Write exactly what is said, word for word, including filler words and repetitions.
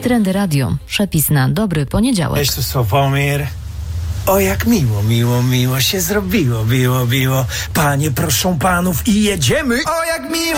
Trendy Radio. Przepis na dobry poniedziałek. Cześć, tu Sławomir. O, jak miło, miło, miło się zrobiło, biło, biło. Panie, proszę panów i jedziemy. O, jak miło.